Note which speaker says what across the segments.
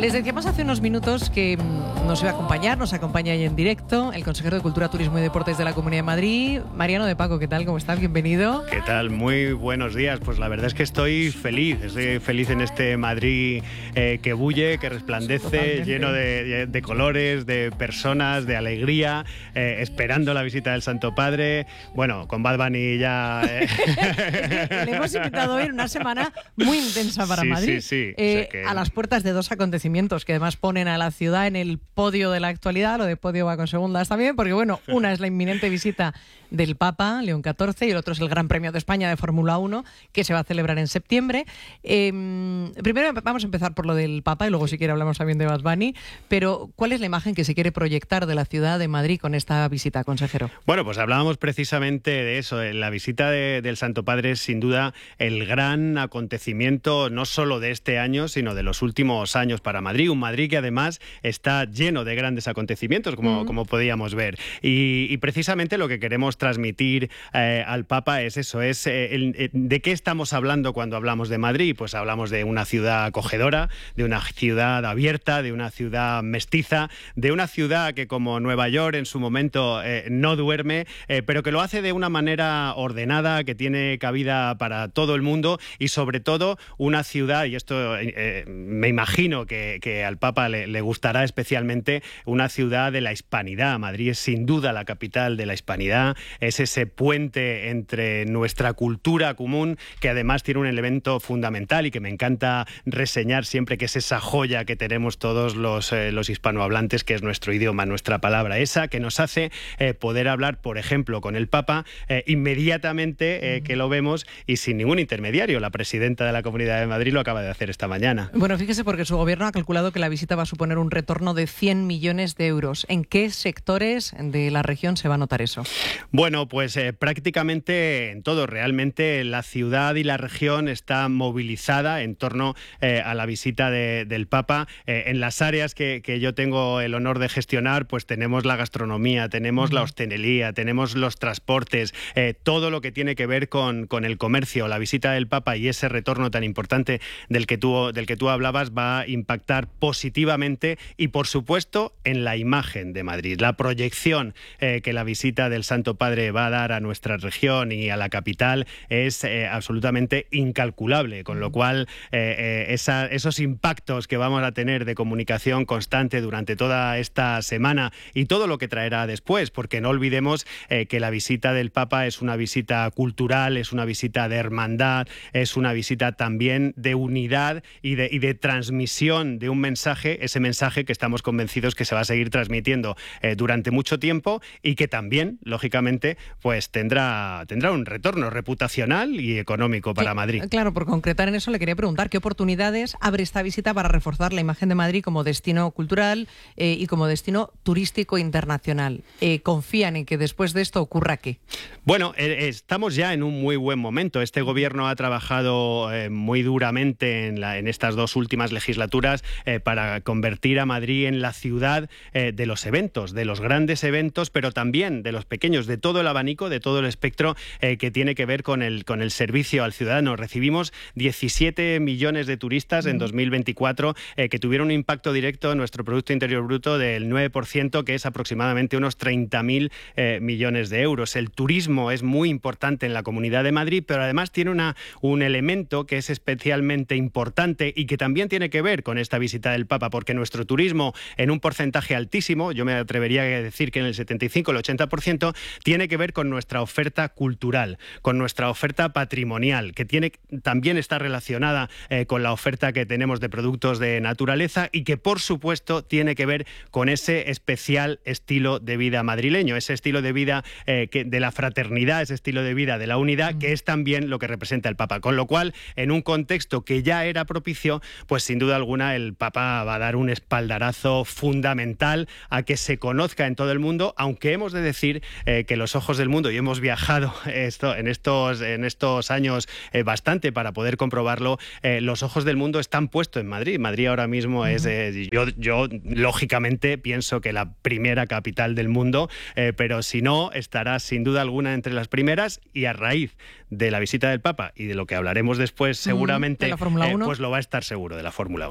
Speaker 1: Les decíamos hace unos minutos que nos iba a acompañar, nos acompaña ahí en directo el consejero de Cultura, Turismo y Deportes de la Comunidad de Madrid, Mariano de Paco. ¿Qué tal? ¿Cómo estás? Bienvenido.
Speaker 2: ¿Qué tal? Muy buenos días. Pues la verdad es que estoy feliz en este Madrid que bulle, que resplandece, totalmente, lleno de colores, de personas, de alegría, esperando la visita del Santo Padre. Bueno, con Bad Bunny ya...
Speaker 1: Le hemos invitado hoy en una semana muy intensa para Madrid.
Speaker 2: Sí.
Speaker 1: O sea que... A las puertas de dos acontecimientos que además ponen a la ciudad en el podio de la actualidad. Lo de podio va con segundas también, porque bueno, una es la inminente visita del Papa León XIV y el otro es el Gran Premio de España de Fórmula 1, que se va a celebrar en septiembre. Primero vamos a empezar por lo del Papa y luego si quiere hablamos también de Bad Bunny, pero ¿cuál es la imagen que se quiere proyectar de la ciudad de Madrid con esta visita, consejero?
Speaker 2: Bueno, pues hablábamos precisamente de eso. La visita del Santo Padre es sin duda el gran acontecimiento, no solo de este año, sino de los últimos años para Madrid. Un Madrid que además está lleno de grandes acontecimientos, como podíamos ver. Y precisamente lo que queremos transmitir al Papa es eso, ¿de qué estamos hablando cuando hablamos de Madrid? Pues hablamos de una ciudad acogedora, de una ciudad abierta, de una ciudad mestiza, de una ciudad que como Nueva York en su momento no duerme, pero que lo hace de una manera ordenada, que tiene cabida para todo el mundo y sobre todo una ciudad, y esto me imagino que al Papa le gustará especialmente, una ciudad de la hispanidad. Madrid es sin duda la capital de la hispanidad, es ese puente entre nuestra cultura común, que además tiene un elemento fundamental y que me encanta reseñar siempre, que es esa joya que tenemos todos los hispanohablantes, que es nuestro idioma, nuestra palabra, esa que nos hace poder hablar, por ejemplo, con el Papa inmediatamente que lo vemos y sin ningún intermediario. La presidenta de la Comunidad de Madrid lo acaba de hacer esta mañana.
Speaker 1: Bueno, fíjese, porque su gobierno ha calculado que la visita va a suponer un retorno de 100 millones de euros. ¿En qué sectores de la región se va a notar eso?
Speaker 2: Bueno, pues prácticamente en todo. Realmente la ciudad y la región está movilizada en torno a la visita del Papa. En las áreas que yo tengo el honor de gestionar, pues tenemos la gastronomía, tenemos la hostelería, tenemos los transportes, todo lo que tiene que ver con el comercio. La visita del Papa y ese retorno tan importante del que tú hablabas va a impactar positivamente y, por supuesto, en la imagen de Madrid. La proyección que la visita del Santo Padre va a dar a nuestra región y a la capital es absolutamente incalculable, con lo cual esos impactos que vamos a tener de comunicación constante durante toda esta semana y todo lo que traerá después, porque no olvidemos que la visita del Papa es una visita cultural, es una visita de hermandad, es una visita también de unidad y de transmisión de un mensaje, ese mensaje que estamos convencidos que se va a seguir transmitiendo durante mucho tiempo y que también, lógicamente, pues tendrá un retorno reputacional y económico para Madrid.
Speaker 1: Claro, por concretar en eso le quería preguntar qué oportunidades abre esta visita para reforzar la imagen de Madrid como destino cultural y como destino turístico internacional. ¿Confían en que después de esto ocurra qué?
Speaker 2: Bueno, estamos ya en un muy buen momento. Este gobierno ha trabajado muy duramente en estas dos últimas legislaturas para convertir a Madrid en la ciudad de los eventos, de los grandes eventos, pero también de los pequeños, de todo el abanico, de todo el espectro que tiene que ver con el servicio al ciudadano. Recibimos 17 millones de turistas en 2024 que tuvieron un impacto directo en nuestro Producto Interior Bruto del 9%, que es aproximadamente unos 30.000 millones de euros. El turismo es muy importante en la Comunidad de Madrid, pero además tiene un elemento que es especialmente importante y que también tiene que ver con esta visita del Papa, porque nuestro turismo, en un porcentaje altísimo, yo me atrevería a decir que en el 75, el 80%, tiene que ver con nuestra oferta cultural, con nuestra oferta patrimonial, que también está relacionada con la oferta que tenemos de productos de naturaleza y que, por supuesto, tiene que ver con ese especial estilo de vida madrileño, ese estilo de vida de la fraternidad, ese estilo de vida de la unidad, que es también lo que representa el Papa. Con lo cual, en un contexto que ya era propicio, pues sin duda alguna el Papa va a dar un espaldarazo fundamental a que se conozca en todo el mundo, aunque hemos de decir que los ojos del mundo, y hemos viajado en estos años bastante para poder comprobarlo, los ojos del mundo están puestos en Madrid. Madrid ahora mismo es, yo lógicamente pienso que la primera capital del mundo, pero si no, estará sin duda alguna entre las primeras, y a raíz de la visita del Papa y de lo que hablaremos después seguramente,
Speaker 1: ¿de la Fórmula 1?
Speaker 2: pues lo va a estar seguro de la Fórmula 1.
Speaker 1: Bueno, es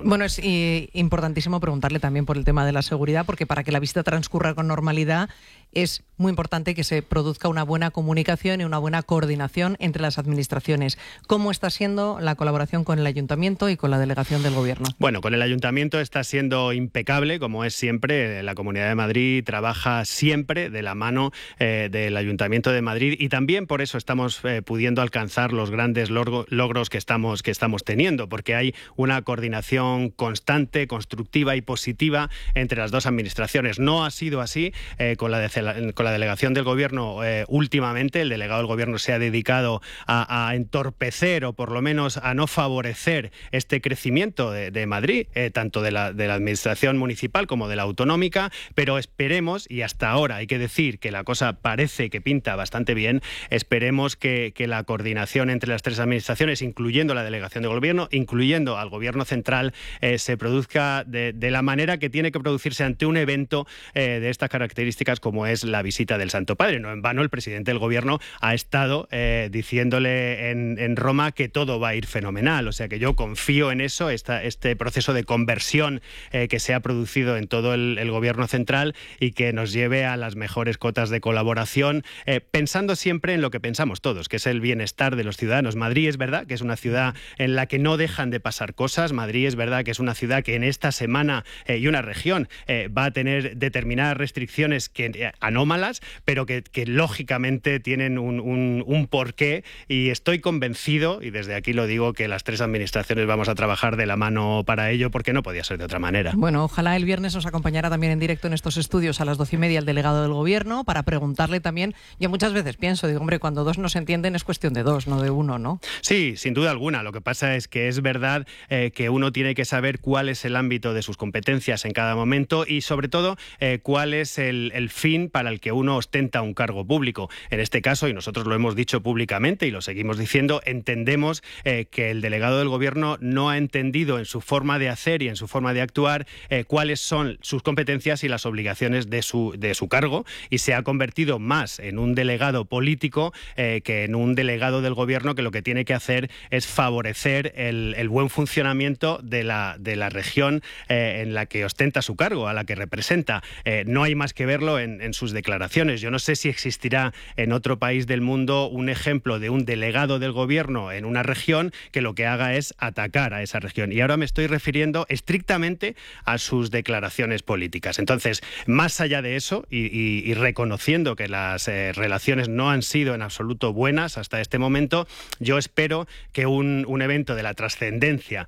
Speaker 1: importantísimo preguntarle también por el tema de la seguridad, porque para que la visita transcurra con normalidad es muy importante que se produzca una buena comunicación y una buena coordinación entre las administraciones. ¿Cómo está siendo la colaboración con el Ayuntamiento y con la delegación del Gobierno?
Speaker 2: Bueno, con el Ayuntamiento está siendo impecable, como es siempre. La Comunidad de Madrid trabaja siempre de la mano del Ayuntamiento de Madrid, y también por eso estamos pudiendo alcanzar los grandes logros que estamos teniendo, porque hay una coordinación constante, constructiva y positiva entre las dos administraciones. No ha sido así con la delegación del Gobierno últimamente. El delegado del Gobierno se ha dedicado a entorpecer, o por lo menos a no favorecer este crecimiento de Madrid, tanto de la administración municipal como de la autonómica, pero esperemos, y hasta ahora hay que decir que la cosa parece que pinta bastante bien, esperemos que la coordinación entre las tres administraciones, incluyendo la delegación del Gobierno, incluyendo al Gobierno central, se produzca de la manera que tiene que producirse ante un evento de estas características, como es la visita del Santo Padre. No en vano el presidente del Gobierno ha estado diciéndole en Roma que todo va a ir fenomenal. O sea que yo confío en eso, este proceso de conversión que se ha producido en todo el Gobierno central, y que nos lleve a las mejores cotas de colaboración, pensando siempre en lo que pensamos todos, que es el bienestar de los ciudadanos. Madrid es verdad que es una ciudad en la que no dejan de pasar cosas. Madrid es verdad que es una ciudad que en esta semana y una región va a tener determinadas restricciones anómalas, pero que lógicamente tienen un porqué, y estoy convencido, y desde aquí lo digo, que las tres administraciones vamos a trabajar de la mano para ello, porque no podía ser de otra manera.
Speaker 1: Bueno, ojalá el viernes nos acompañara también en directo en estos estudios a las 12:30 el delegado del Gobierno, para preguntarle también. Yo muchas veces pienso, digo, hombre, cuando dos no se entienden es cuestión de dos, no de uno, ¿no?
Speaker 2: Sí, sin duda alguna. Lo que pasa es que es verdad que uno tiene que saber cuál es el ámbito de sus competencias en cada momento, y sobre todo cuál es el fin para el que uno ostenta un cargo público. En este caso, y nosotros lo hemos dicho públicamente y lo seguimos diciendo, entendemos que el delegado del Gobierno no ha entendido en su forma de hacer y en su forma de actuar cuáles son sus competencias y las obligaciones de su cargo, y se ha convertido más en un delegado político que en un delegado del Gobierno, que lo que tiene que hacer es favorecer el buen funcionamiento de la región en la que ostenta su cargo, a la que representa. No hay más que verlo en sus declaraciones. Yo no sé si existirá en otro país del mundo un ejemplo de un delegado del Gobierno en una región que lo que haga es atacar a esa región. Y ahora me estoy refiriendo estrictamente a sus declaraciones políticas. Entonces, más allá de eso, y reconociendo que las relaciones no han sido en absoluto buenas hasta este momento, yo espero que un evento de la trascendencia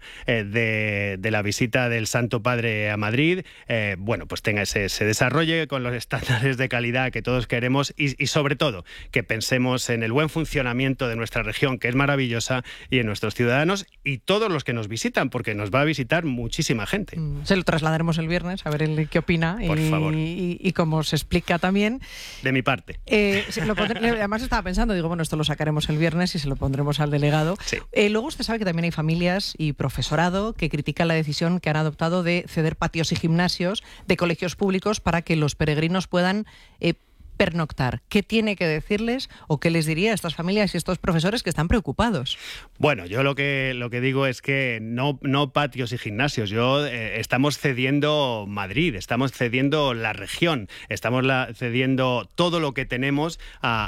Speaker 2: de la visita del Santo Padre a Madrid, pues se desarrolle con los estándares de calidad que todos queremos, y sobre todo que pensemos en el buen funcionamiento de nuestra región, que es maravillosa, y en nuestros ciudadanos y todos los que nos visitan, porque nos va a visitar muchísima gente.
Speaker 1: Se lo trasladaremos el viernes, a ver qué opina.
Speaker 2: Por favor.
Speaker 1: Y como se explica también.
Speaker 2: De mi parte.
Speaker 1: Además estaba pensando, digo, bueno, esto lo sacaremos el viernes y se lo pondremos al delegado.
Speaker 2: Sí.
Speaker 1: Luego usted sabe que también hay familias y profesorado que critican la decisión que han adoptado de ceder patios y gimnasios de colegios públicos para que los peregrinos puedan pernoctar. ¿Qué tiene que decirles o qué les diría a estas familias y a estos profesores que están preocupados?
Speaker 2: Bueno, yo lo que digo es que no patios y gimnasios. Estamos cediendo Madrid, estamos cediendo la región, estamos cediendo todo lo que tenemos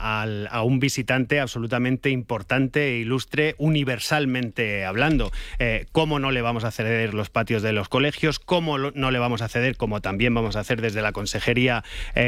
Speaker 2: a un visitante absolutamente importante e ilustre, universalmente hablando. ¿Cómo no le vamos a ceder los patios de los colegios? ¿Cómo no le vamos a ceder, como también vamos a hacer desde la Consejería,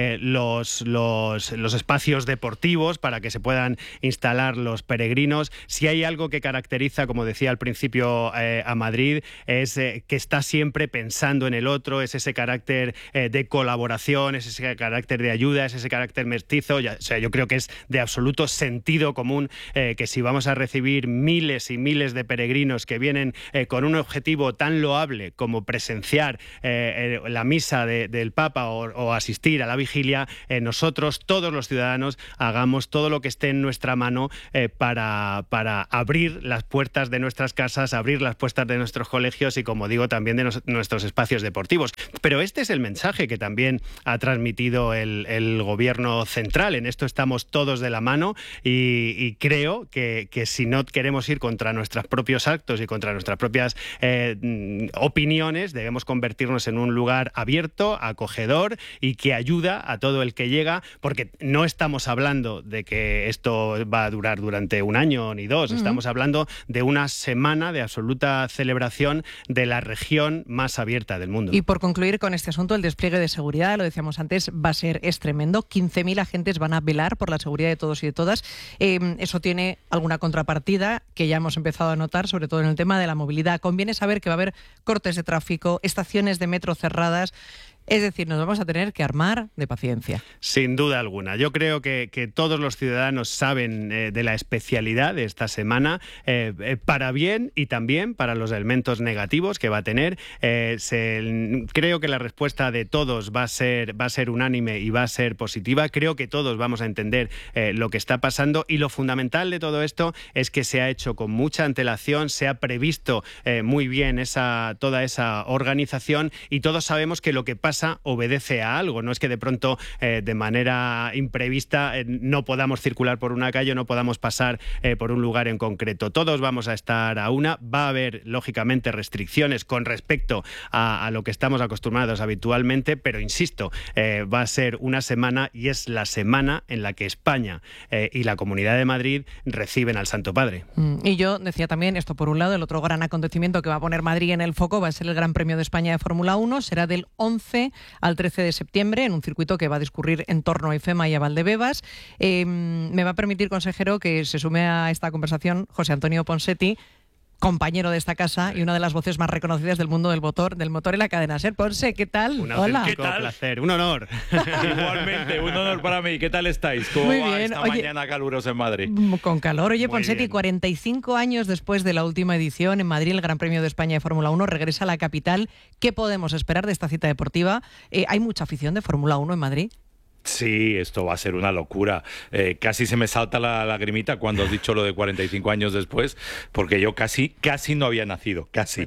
Speaker 2: los espacios deportivos para que se puedan instalar los peregrinos? Si hay algo que caracteriza, como decía al principio, a Madrid, es que está siempre pensando en el otro, es ese carácter de colaboración, es ese carácter de ayuda, es ese carácter mestizo. Yo creo que es de absoluto sentido común que si vamos a recibir miles y miles de peregrinos que vienen con un objetivo tan loable como presenciar la misa del Papa o asistir a la vigilia, nosotros nosotros, todos los ciudadanos, hagamos todo lo que esté en nuestra mano para abrir las puertas de nuestras casas, abrir las puertas de nuestros colegios y, como digo, también de nuestros espacios deportivos. Pero este es el mensaje que también ha transmitido el gobierno central. En esto estamos todos de la mano y creo que si no queremos ir contra nuestros propios actos y contra nuestras propias opiniones, debemos convertirnos en un lugar abierto, acogedor y que ayuda a todo el que llega, porque no estamos hablando de que esto va a durar durante un año ni dos, estamos hablando de una semana de absoluta celebración de la región más abierta del mundo.
Speaker 1: Y por concluir con este asunto, el despliegue de seguridad, lo decíamos antes, es tremendo. 15.000 agentes van a velar por la seguridad de todos y de todas. Eso tiene alguna contrapartida que ya hemos empezado a notar, sobre todo en el tema de la movilidad. Conviene saber que va a haber cortes de tráfico, estaciones de metro cerradas. Es decir, nos vamos a tener que armar de paciencia.
Speaker 2: Sin duda alguna. Yo creo que todos los ciudadanos saben de la especialidad de esta semana, para bien y también para los elementos negativos que va a tener. Creo que la respuesta de todos va a ser unánime y va a ser positiva. Creo que todos vamos a entender lo que está pasando, y lo fundamental de todo esto es que se ha hecho con mucha antelación, se ha previsto muy bien toda esa organización, y todos sabemos que lo que pasa obedece a algo. No es que de pronto, de manera imprevista, no podamos circular por una calle o no podamos pasar por un lugar en concreto. Todos vamos a estar a una. Va a haber, lógicamente, restricciones con respecto a lo que estamos acostumbrados habitualmente, pero insisto, va a ser una semana, y es la semana en la que España y la Comunidad de Madrid reciben al Santo Padre.
Speaker 1: Y yo decía también esto, por un lado, el otro gran acontecimiento que va a poner Madrid en el foco va a ser el Gran Premio de España de Fórmula 1. Será del 11 al 13 de septiembre, en un circuito que va a discurrir en torno a IFEMA y a Valdebebas. Me va a permitir, consejero, que se sume a esta conversación José Antonio Ponseti, compañero de esta casa y una de las voces más reconocidas del mundo del motor y la cadena SER. Ponce, ¿qué tal?
Speaker 2: Hola. ¿Qué tal? Placer, un honor.
Speaker 3: Igualmente, un honor para mí. ¿Qué tal estáis? ¿Cómo
Speaker 1: Muy
Speaker 3: va
Speaker 1: bien.
Speaker 3: esta mañana calurosa en Madrid?
Speaker 1: Con calor. Oye, Ponseti, 45 años después de la última edición en Madrid, el Gran Premio de España de Fórmula 1 regresa a la capital. ¿Qué podemos esperar de esta cita deportiva? ¿Hay mucha afición de Fórmula 1 en Madrid?
Speaker 3: Sí, esto va a ser una locura. Casi se me salta la lagrimita cuando has dicho lo de 45 años después, porque yo casi no había nacido, casi.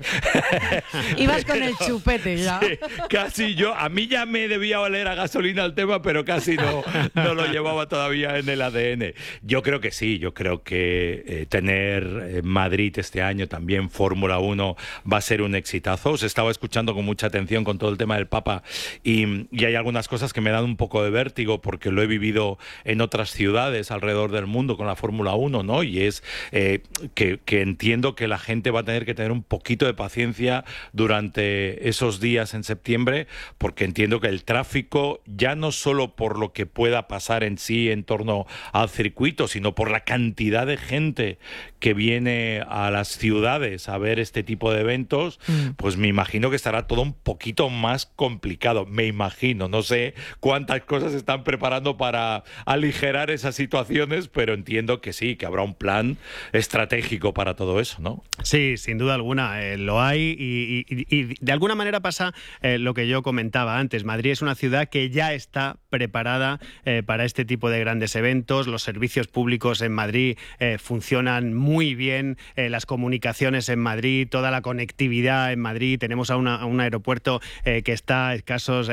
Speaker 1: Ibas con el chupete ya.
Speaker 3: Sí, casi yo. A mí ya me debía valer a gasolina el tema, pero casi no lo llevaba todavía en el ADN. Yo creo que sí, yo creo que tener Madrid este año también, Fórmula 1, va a ser un exitazo. Os estaba escuchando con mucha atención con todo el tema del Papa y hay algunas cosas que me dan un poco de vértigo, porque lo he vivido en otras ciudades alrededor del mundo con la Fórmula 1, ¿no? Y es que entiendo que la gente va a tener que tener un poquito de paciencia durante esos días en septiembre, porque entiendo que el tráfico, ya no solo por lo que pueda pasar en sí en torno al circuito, sino por la cantidad de gente que viene a las ciudades a ver este tipo de eventos, pues me imagino que estará todo un poquito más complicado. Me imagino, no sé cuántas cosas se están preparando para aligerar esas situaciones, pero entiendo que sí, que habrá un plan estratégico para todo eso, ¿no?
Speaker 2: Sí, sin duda alguna, lo hay y de alguna manera pasa lo que yo comentaba antes. Madrid es una ciudad que ya está preparada para este tipo de grandes eventos. Los servicios públicos en Madrid funcionan muy bien, las comunicaciones en Madrid, toda la conectividad en Madrid. Tenemos a un aeropuerto que está a escasos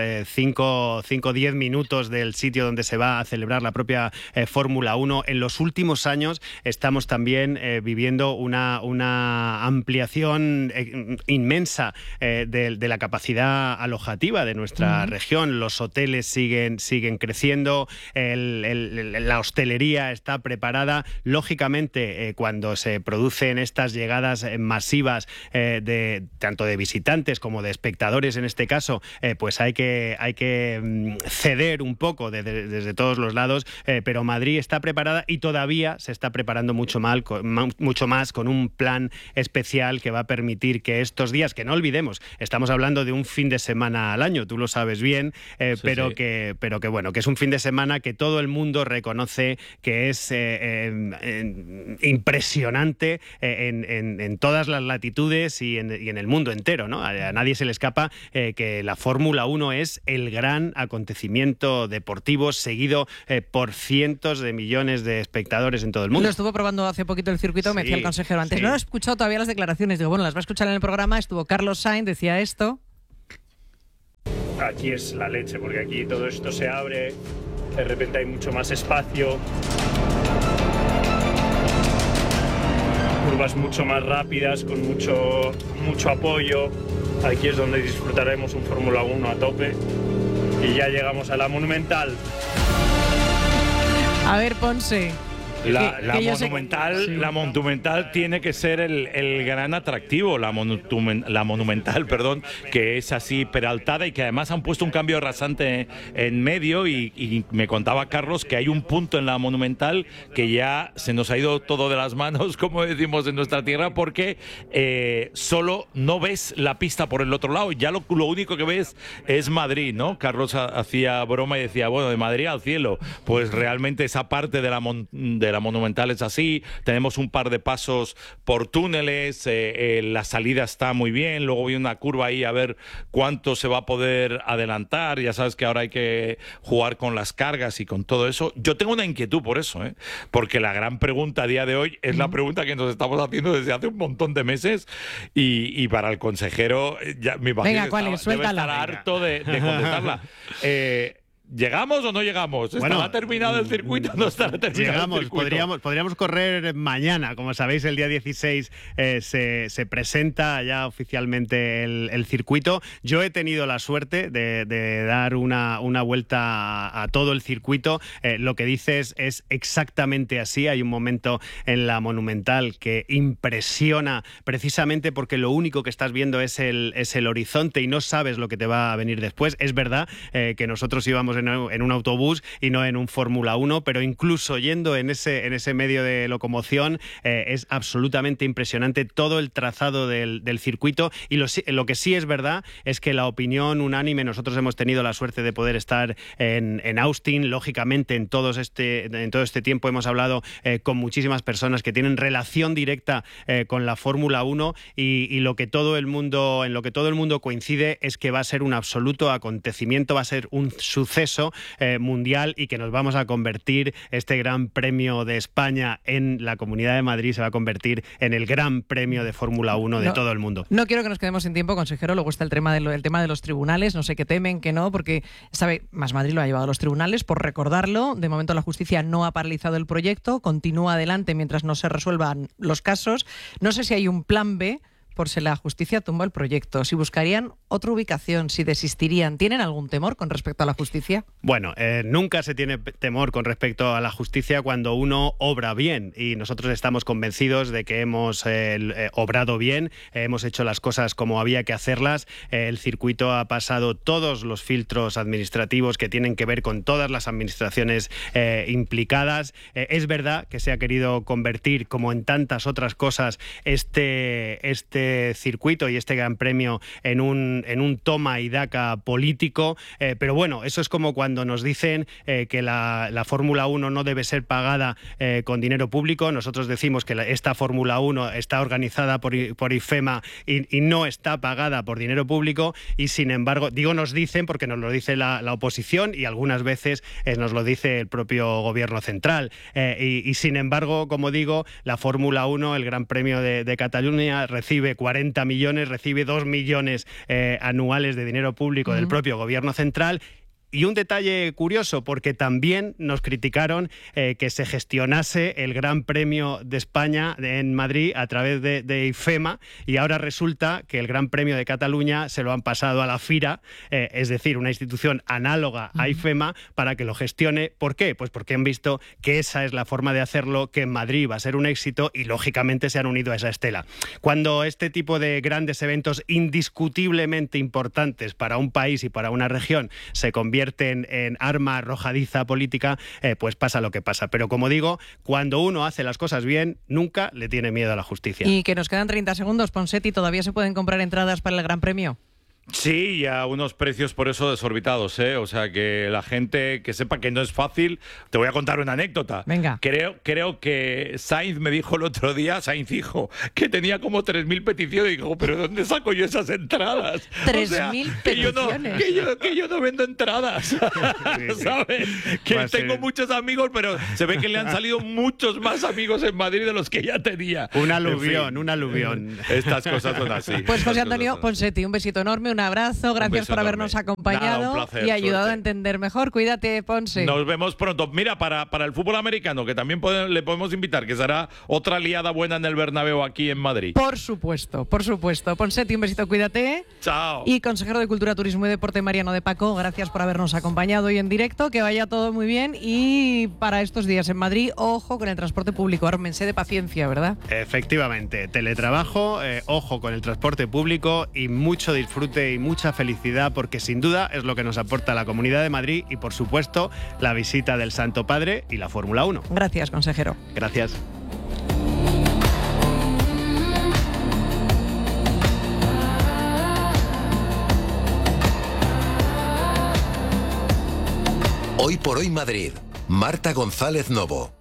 Speaker 2: 5 o 10 minutos del sitio donde se va a celebrar la propia Fórmula 1. En los últimos años estamos también viviendo una ampliación inmensa de la capacidad alojativa de nuestra región. Los hoteles siguen creciendo, la hostelería está preparada. Lógicamente, cuando se producen estas llegadas masivas tanto de visitantes como de espectadores, en este caso, pues hay que ceder un poco desde todos los lados, pero Madrid está preparada y todavía se está preparando mucho más con un plan especial que va a permitir que estos días, que no olvidemos, estamos hablando de un fin de semana al año, tú lo sabes bien, sí, pero sí. Que bueno, que es un fin de semana que todo el mundo reconoce que es impresionante impresionante en todas las latitudes y en el mundo entero, ¿no? A nadie se le escapa que la Fórmula 1 es el gran acontecimiento deportivo seguido por cientos de millones de espectadores en todo el mundo.
Speaker 1: Lo estuvo probando hace poquito el circuito, me decía el consejero antes. No he escuchado todavía las declaraciones. Digo, bueno, las va a escuchar en el programa. Estuvo Carlos Sainz, decía esto.
Speaker 4: Aquí es la leche, porque aquí todo esto se abre, de repente hay mucho más espacio, curvas mucho más rápidas, con mucho apoyo. Aquí es donde disfrutaremos un Fórmula 1 a tope y ya llegamos a la Monumental.
Speaker 1: A ver, Ponce.
Speaker 3: La Monumental tiene que ser el gran atractivo, la Monumental, perdón, que es así peraltada y que además han puesto un cambio rasante en medio y me contaba Carlos que hay un punto en la Monumental que ya se nos ha ido todo de las manos, como decimos en nuestra tierra, porque solo no ves la pista por el otro lado, ya lo único que ves es Madrid, ¿no? Carlos hacía broma y decía, bueno, de Madrid al cielo, pues realmente esa parte de la Monumental es así, tenemos un par de pasos por túneles, la salida está muy bien, luego viene una curva ahí a ver cuánto se va a poder adelantar, ya sabes que ahora hay que jugar con las cargas y con todo eso. Yo tengo una inquietud por eso, porque la gran pregunta a día de hoy es la pregunta que nos estamos haciendo desde hace un montón de meses y para el consejero ya me imagino que debe estar harto de contestarla. ¿Llegamos o no llegamos? ¿Estará terminado el circuito o no estará terminado el circuito?
Speaker 2: Podríamos correr mañana. Como sabéis, el día 16 se presenta ya oficialmente el circuito. Yo he tenido la suerte de dar una vuelta a todo el circuito. Lo que dices es exactamente así. Hay un momento en la Monumental que impresiona precisamente porque lo único que estás viendo es el horizonte y no sabes lo que te va a venir después. Es verdad que nosotros íbamos en un autobús y no en un Fórmula 1, pero incluso yendo en ese medio de locomoción es absolutamente impresionante todo el trazado del circuito y lo que sí es verdad es que la opinión unánime, nosotros hemos tenido la suerte de poder estar en Austin, lógicamente en todo este tiempo hemos hablado con muchísimas personas que tienen relación directa con la Fórmula 1 y en lo que todo el mundo coincide es que va a ser un absoluto acontecimiento, va a ser un suceso mundial y que nos vamos a convertir, este Gran Premio de España en la Comunidad de Madrid se va a convertir en el Gran Premio de Fórmula 1 de todo el mundo.
Speaker 1: No quiero que nos quedemos sin tiempo, consejero, luego está el tema de los tribunales, no sé qué temen, que no, porque sabe, Más Madrid lo ha llevado a los tribunales, por recordarlo, de momento la justicia no ha paralizado el proyecto, continúa adelante mientras no se resuelvan los casos. No sé si hay un plan B por si la justicia tumba el proyecto, si buscarían otra ubicación, si desistirían. ¿Tienen algún temor con respecto a la justicia?
Speaker 2: Bueno, nunca se tiene temor con respecto a la justicia cuando uno obra bien y nosotros estamos convencidos de que hemos obrado bien, hemos hecho las cosas como había que hacerlas, el circuito ha pasado todos los filtros administrativos que tienen que ver con todas las administraciones implicadas. Es verdad que se ha querido convertir, como en tantas otras cosas, este circuito y este Gran Premio en un toma y daca político, pero bueno, eso es como cuando nos dicen que la Fórmula 1 no debe ser pagada con dinero público. Nosotros decimos que esta Fórmula 1 está organizada por IFEMA y no está pagada por dinero público y sin embargo, nos dicen porque nos lo dice la oposición y algunas veces nos lo dice el propio gobierno central y sin embargo, como digo, la Fórmula 1, el Gran Premio de Cataluña recibe 40 millones, recibe 2 millones anuales de dinero público del propio gobierno central. Y un detalle curioso, porque también nos criticaron que se gestionase el Gran Premio de España en Madrid a través de IFEMA y ahora resulta que el Gran Premio de Cataluña se lo han pasado a la FIRA, es decir, una institución análoga a IFEMA para que lo gestione. ¿Por qué? Pues porque han visto que esa es la forma de hacerlo, que en Madrid va a ser un éxito y lógicamente se han unido a esa estela. Cuando este tipo de grandes eventos indiscutiblemente importantes para un país y para una región se convierten en arma arrojadiza política, pues pasa lo que pasa. Pero como digo, cuando uno hace las cosas bien, nunca le tiene miedo a la justicia.
Speaker 1: Y que nos quedan 30 segundos, Ponseti, ¿todavía se pueden comprar entradas para el Gran Premio?
Speaker 3: Sí, y a unos precios por eso desorbitados, ¿eh? O sea, que la gente que sepa que no es fácil. Te voy a contar una anécdota.
Speaker 1: Venga.
Speaker 3: Creo que Sainz me dijo el otro día, Sainz hijo, que tenía como 3.000 peticiones. Y digo, ¿pero dónde saco yo esas entradas?
Speaker 1: 3.000 peticiones.
Speaker 3: Que yo no vendo entradas, ¿sabes? Que tengo muchos amigos, pero se ve que le han salido muchos más amigos en Madrid de los que ya tenía.
Speaker 2: Un aluvión,
Speaker 3: En fin,
Speaker 2: un aluvión.
Speaker 3: Estas cosas son así.
Speaker 1: Pues José Antonio Ponseti, un besito enorme, un abrazo, gracias
Speaker 3: beso
Speaker 1: por habernos
Speaker 3: enorme.
Speaker 1: acompañado.
Speaker 3: Nada, un placer,
Speaker 1: y ayudado
Speaker 3: suerte.
Speaker 1: a entender mejor. Cuídate, Ponce.
Speaker 3: Nos vemos pronto. Mira, para el fútbol americano, que también le podemos invitar, que será otra liada buena en el Bernabéu aquí en Madrid.
Speaker 1: Por supuesto, por supuesto. Ponseti, un besito, cuídate.
Speaker 3: Chao.
Speaker 1: Y consejero de Cultura, Turismo y Deporte, Mariano de Paco, gracias por habernos acompañado hoy en directo. Que vaya todo muy bien. Y para estos días en Madrid, ojo con el transporte público. Ármense de paciencia, ¿verdad?
Speaker 2: Efectivamente, teletrabajo, ojo con el transporte público y mucho disfrute y mucha felicidad, porque sin duda es lo que nos aporta la Comunidad de Madrid y, por supuesto, la visita del Santo Padre y la Fórmula 1.
Speaker 1: Gracias, consejero.
Speaker 2: Gracias.
Speaker 5: Hoy por hoy Madrid. Marta González Novo.